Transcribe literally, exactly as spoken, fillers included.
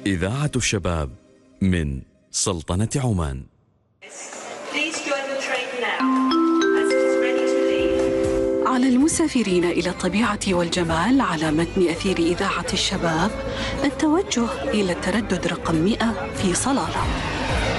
إذاعة الشباب من سلطنة عمان. على المسافرين إلى الطبيعة والجمال على متن أثير إذاعة الشباب التوجه إلى التردد رقم مئة في صلالة.